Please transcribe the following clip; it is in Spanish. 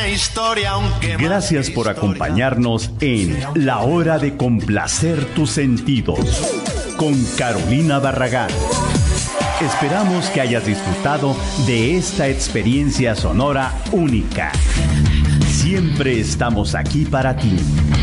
historia, aunque Gracias por acompañarnos en La Hora de Complacer tus Sentidos con Carolina Barragán. Esperamos que hayas disfrutado de esta experiencia sonora única. Siempre estamos aquí para ti.